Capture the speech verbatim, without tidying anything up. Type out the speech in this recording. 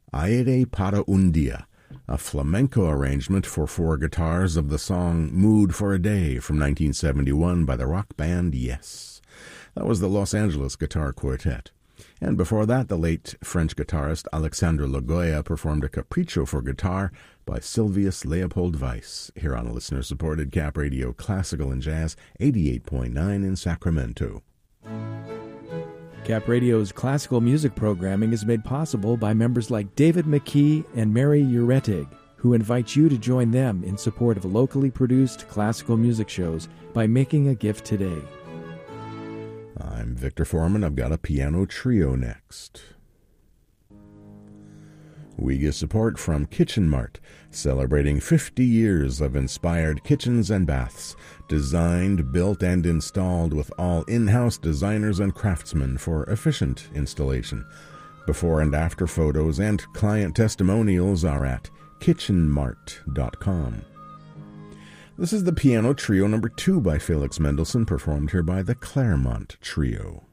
Aire para un Dia, a flamenco arrangement for four guitars of the song Mood for a Day from nineteen seventy-one by the rock band Yes. That was the Los Angeles Guitar Quartet. And before that, the late French guitarist Alexandre Lagoya performed a capriccio for guitar by Silvius Leopold Weiss, here on a listener-supported Cap Radio Classical and Jazz eighty-eight point nine in Sacramento. Cap Radio's classical music programming is made possible by members like David McKee and Mary Uretig, who invite you to join them in support of locally produced classical music shows by making a gift today. I'm Victor Foreman. I've got a piano trio next. We get support from Kitchen Mart, celebrating fifty years of inspired kitchens and baths, designed, built, and installed with all in-house designers and craftsmen for efficient installation. Before and after photos and client testimonials are at kitchen mart dot com. This is the piano trio number two by Felix Mendelssohn, performed here by the Claremont Trio.